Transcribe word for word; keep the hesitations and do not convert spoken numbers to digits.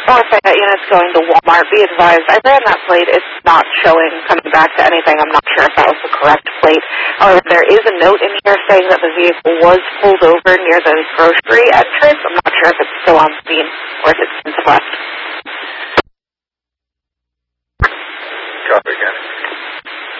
Northside units going to Walmart. Be advised, I ran that plate. It's not showing coming back to anything. I'm not sure if that was the correct plate. However, there is a note in here saying that the vehicle was pulled over near the grocery entrance. I'm not sure if it's still on scene or if it's since left.